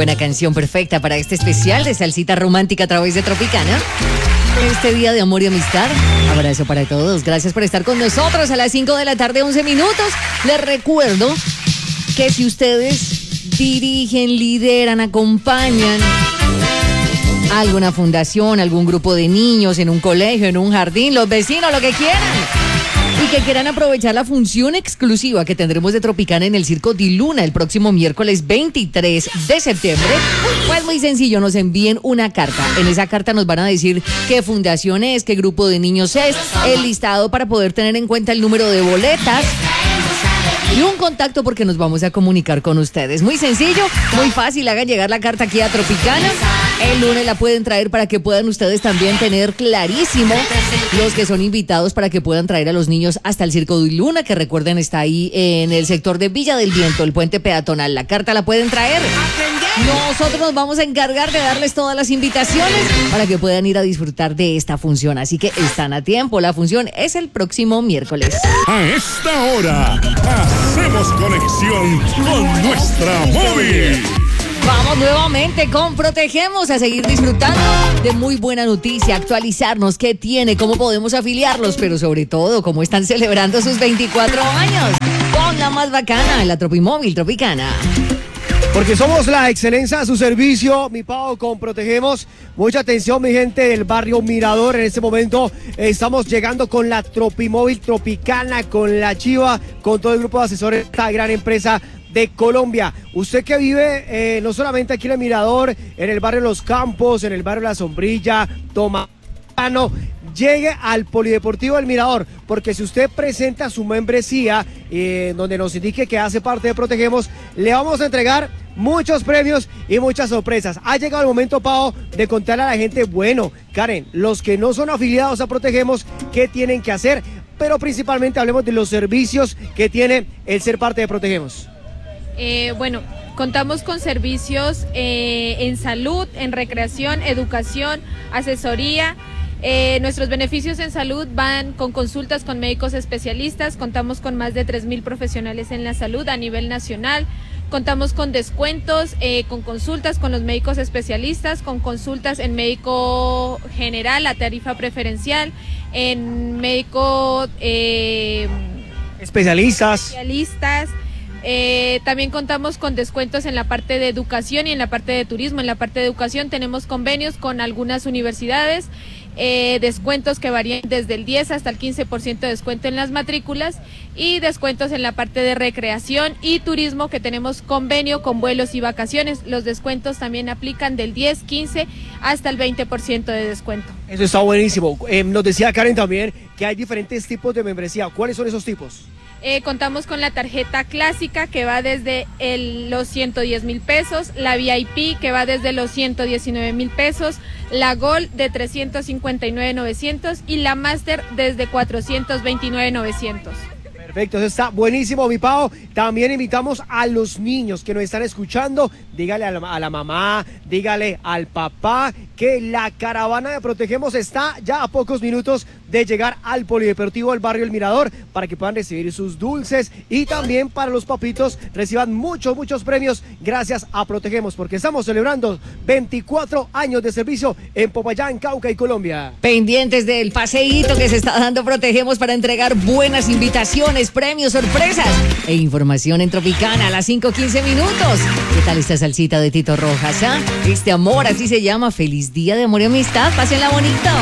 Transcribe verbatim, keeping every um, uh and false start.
buena canción perfecta para este especial de salsita romántica a través de Tropicana. Este día de amor y amistad. Abrazo para todos. Gracias por estar con nosotros a las cinco de la tarde, once minutos. Les recuerdo que si ustedes dirigen, lideran, acompañan alguna fundación, algún grupo de niños en un colegio, en un jardín, los vecinos, lo que quieran, y que quieran aprovechar la función exclusiva que tendremos de Tropicana en el Circo Di Luna el próximo miércoles veintitrés de septiembre, pues muy sencillo, nos envíen una carta. En esa carta nos van a decir qué fundación es, qué grupo de niños es, el listado para poder tener en cuenta el número de boletas y un contacto porque nos vamos a comunicar con ustedes. Muy sencillo, muy fácil, hagan llegar la carta aquí a Tropicana. El lunes la pueden traer para que puedan ustedes también tener clarísimo los que son invitados para que puedan traer a los niños hasta el Circo Di Luna, que recuerden está ahí en el sector de Villa del Viento, el puente peatonal. La carta la pueden traer. Nosotros nos vamos a encargar de darles todas las invitaciones para que puedan ir a disfrutar de esta función. Así que están a tiempo. La función es el próximo miércoles. A esta hora hacemos conexión con nuestra móvil. Vamos nuevamente con Protegemos a seguir disfrutando de muy buena noticia, actualizarnos qué tiene, cómo podemos afiliarlos, pero sobre todo cómo están celebrando sus veinticuatro años con la más bacana, la Tropimóvil Tropicana. Porque somos la excelencia a su servicio, mi Pau, con Protegemos. Mucha atención, mi gente del barrio Mirador. En este momento eh, estamos llegando con la Tropimóvil Tropicana, con la Chiva, con todo el grupo de asesores de esta gran empresa de Colombia. Usted que vive eh, no solamente aquí en el Mirador, en el barrio Los Campos, en el barrio La Sombrilla, Tomatano, llegue al Polideportivo del Mirador, porque si usted presenta su membresía, eh, donde nos indique que hace parte de Protegemos, le vamos a entregar muchos premios y muchas sorpresas. Ha llegado el momento, Pau, de contarle a la gente, bueno, Karen, los que no son afiliados a Protegemos, ¿qué tienen que hacer? Pero principalmente hablemos de los servicios que tiene el ser parte de Protegemos. Eh, bueno, contamos con servicios eh, en salud, en recreación, educación, asesoría. Eh, nuestros beneficios en salud van con consultas con médicos especialistas. Contamos con más de tres mil profesionales en la salud a nivel nacional. Contamos con descuentos, eh, con consultas con los médicos especialistas, con consultas en médico general a tarifa preferencial, en médico eh, especialistas. especialistas. Eh, también contamos con descuentos en la parte de educación y en la parte de turismo. En la parte de educación tenemos convenios con algunas universidades, eh, descuentos que varían desde el diez hasta el quince por ciento de descuento en las matrículas y descuentos en la parte de recreación y turismo que tenemos convenio con vuelos y vacaciones. Los descuentos también aplican del diez, quince hasta el veinte por ciento de descuento. Eso está buenísimo. Eh, nos decía Karen también que hay diferentes tipos de membresía. ¿Cuáles son esos tipos? Eh, contamos con la tarjeta clásica que va desde el, los ciento diez mil pesos, la V I P que va desde los ciento diecinueve mil pesos, la Gold de trescientos cincuenta y nueve mil novecientos y la Master desde cuatrocientos veintinueve mil novecientos. Perfecto, eso está buenísimo, mi Pau. También invitamos a los niños que nos están escuchando. Dígale a la, a la mamá, dígale al papá que la caravana de Protegemos está ya a pocos minutos de llegar al Polideportivo del barrio El Mirador para que puedan recibir sus dulces y también para los papitos reciban muchos, muchos premios gracias a Protegemos, porque estamos celebrando veinticuatro años de servicio en Popayán, Cauca y Colombia. Pendientes del paseíto que se está dando Protegemos para entregar buenas invitaciones, premios, sorpresas e información en Tropicana a las cinco quince minutos. ¿Qué tal esta salsita de Tito Rojas? ¿Ah? Este amor, así se llama. Feliz día de amor y amistad. Pásenla bonito.